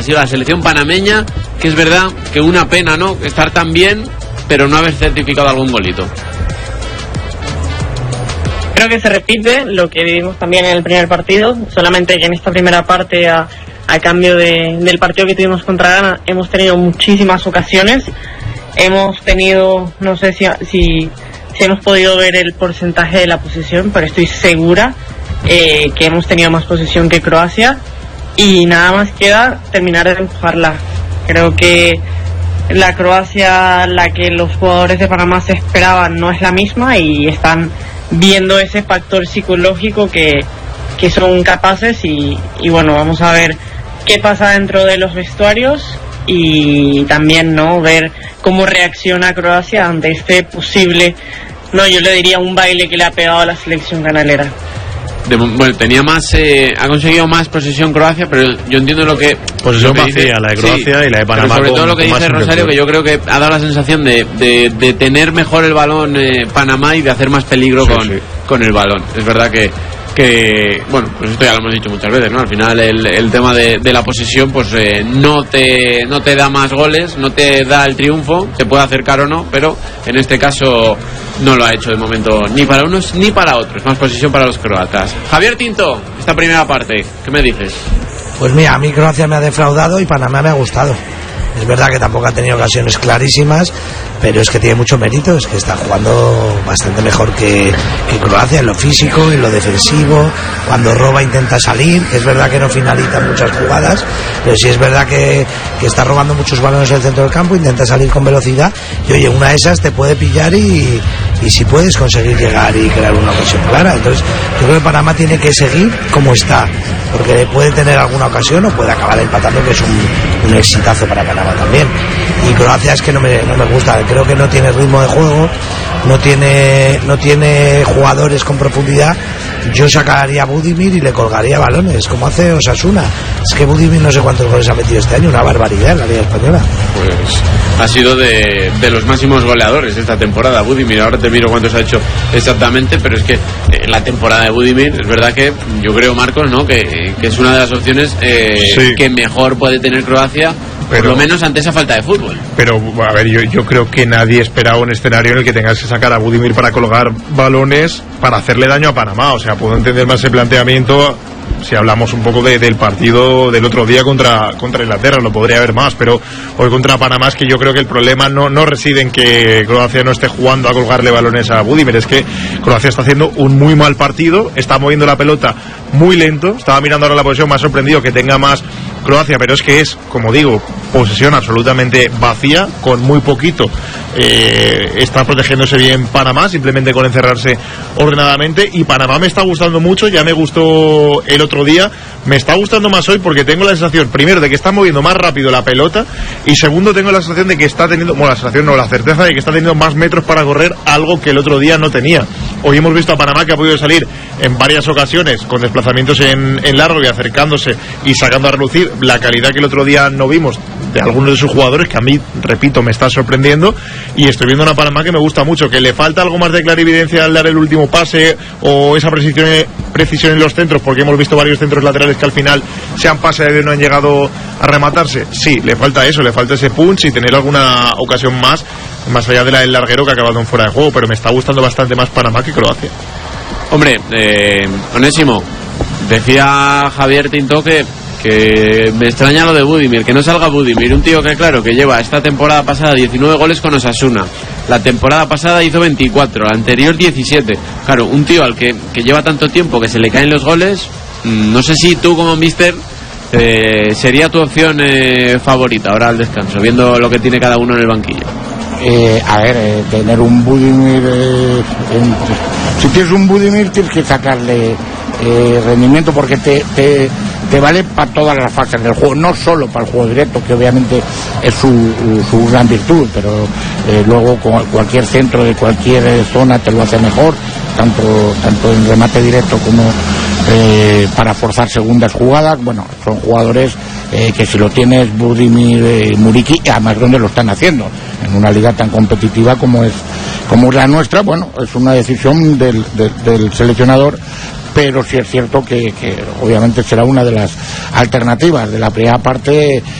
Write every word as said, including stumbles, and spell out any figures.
sido la selección panameña, que es verdad que una pena, ¿no?, estar tan bien, pero no haber certificado algún golito. Creo que se repite lo que vivimos también en el primer partido, solamente que en esta primera parte, a, a cambio de, del partido que tuvimos contra Ghana, hemos tenido muchísimas ocasiones. Hemos tenido, no sé si, si, si hemos podido ver el porcentaje de la posesión, pero estoy segura eh, que hemos tenido más posesión que Croacia, y nada más queda terminar de empujarla. Creo que la Croacia, la que los jugadores de Panamá se esperaban, no es la misma, y están viendo ese factor psicológico que, que son capaces, y, y bueno, vamos a ver qué pasa dentro de los vestuarios, y también no ver cómo reacciona Croacia ante este posible, no, yo le diría un baile que le ha pegado a la selección canalera. De, bueno, tenía más, eh, ha conseguido más posesión Croacia, pero yo entiendo lo que posesión lo que vacía, dice, la de Croacia, sí, y la de Panamá. Pero sobre con, todo lo que dice Rosario, que yo creo que ha dado la sensación de, de, de tener mejor el balón eh, Panamá, y de hacer más peligro sí, con, sí. con el balón. Es verdad que que bueno, pues esto ya lo hemos dicho muchas veces, ¿no? Al final el, el tema de, de la posesión, pues eh, no te no te da más goles, no te da el triunfo, te puede acercar o no, pero en este caso no lo ha hecho de momento ni para unos ni para otros. Más posesión para los croatas. Javier Tinto, esta primera parte, ¿qué me dices? Pues mira, a mí Croacia me ha defraudado y Panamá me ha gustado. Es verdad que tampoco ha tenido ocasiones clarísimas, pero es que tiene mucho mérito, es que está jugando bastante mejor que, que Croacia en lo físico, en lo defensivo, cuando roba intenta salir, que es verdad que no finaliza muchas jugadas, pero sí es verdad que, que está robando muchos balones en el centro del campo, intenta salir con velocidad, y oye, una de esas te puede pillar y, y si puedes conseguir llegar y crear una ocasión clara. Entonces yo creo que Panamá tiene que seguir como está, porque puede tener alguna ocasión o puede acabar empatando, que es un, un exitazo para Panamá también. Y Croacia es que no me, no me gusta, creo que no tiene ritmo de juego, no tiene no tiene jugadores con profundidad. Yo sacaría a Budimir y le colgaría balones, como hace Osasuna. Es que Budimir no sé cuántos goles ha metido este año, una barbaridad en la Liga Española. Pues ha sido de, de los máximos goleadores esta temporada Budimir. Ahora te miro cuántos ha hecho exactamente, pero es que eh, la temporada de Budimir, es verdad que yo creo, Marcos, ¿no?, que, que es una de las opciones eh, sí. que mejor puede tener Croacia, pero, por lo menos ante esa falta de fútbol. Pero, a ver, yo, yo creo que nadie esperaba un escenario en el que tengas que sacar a Budimir para colgar balones para hacerle daño a Panamá. O sea, puedo entender más ese planteamiento si hablamos un poco de, del partido del otro día contra, contra Inglaterra, lo podría haber más, pero hoy contra Panamá es que yo creo que el problema no, no reside en que Croacia no esté jugando a colgarle balones a Budimir, es que Croacia está haciendo un muy mal partido, está moviendo la pelota muy lento. Estaba mirando ahora la posesión, me ha sorprendido que tenga más Croacia, pero es que es, como digo, posesión absolutamente vacía, con muy poquito. Eh, está protegiéndose bien Panamá, simplemente con encerrarse ordenadamente, y Panamá me está gustando mucho, ya me gustó el otro día, me está gustando más hoy porque tengo la sensación, primero, de que está moviendo más rápido la pelota, y segundo, tengo la sensación de que está teniendo, bueno, la sensación no, la certeza de que está teniendo más metros para correr, algo que el otro día no tenía. Hoy hemos visto a Panamá que ha podido salir en varias ocasiones con desplazamientos en, en largo y acercándose y sacando a relucir la calidad que el otro día no vimos de algunos de sus jugadores, que a mí, repito, me está sorprendiendo, y estoy viendo una Panamá que me gusta mucho, que le falta algo más de clarividencia al dar el último pase o esa precisión, precisión en los centros, porque hemos visto varios centros laterales que al final se han pasado y no han llegado a rematarse. Sí, le falta eso, le falta ese punch y tener alguna ocasión más, más allá de la del larguero que ha acabado en fuera de juego, pero me está gustando bastante más Panamá que Croacia. Hombre, eh, Onésimo, decía Javier Tinto que que me extraña lo de Budimir, que no salga Budimir, un tío que claro, que lleva esta temporada pasada diecinueve goles con Osasuna, la temporada pasada hizo veinticuatro, la anterior diecisiete, claro, un tío al que, que lleva tanto tiempo que se le caen los goles, no sé si tú como mister eh, sería tu opción eh, favorita ahora al descanso, viendo lo que tiene cada uno en el banquillo. Eh, a ver, eh, tener un Budimir, eh, en, si tienes un Budimir tienes que sacarle eh, rendimiento, porque te, te, te vale para todas las fases del juego, no solo para el juego directo, que obviamente es su, su gran virtud, pero eh, luego con cualquier centro de cualquier zona te lo hace mejor, tanto, tanto en remate directo como eh, para forzar segundas jugadas. Bueno, son jugadores eh, que si lo tienes Budimir, eh, Muriqui, además donde lo están haciendo, en una liga tan competitiva como es como es la nuestra. Bueno, es una decisión del, del, del seleccionador, pero sí es cierto que, que obviamente será una de las alternativas. De la primera parte